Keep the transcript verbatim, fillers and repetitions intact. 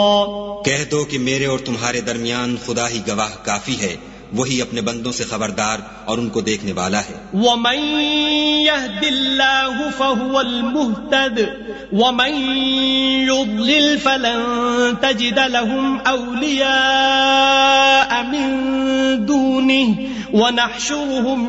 कह दो कि मेरे और तुम्हारे दरमियान खुदा ही गवाह काफी है, वही अपने बंदों से खबरदार और उनको देखने वाला है। वमन यहदिल्लाहु फहुवल मुहतद वमन युद्लिल फलन तजिद लहुम औलिया मिन दूनिहि वनहशुरुहुम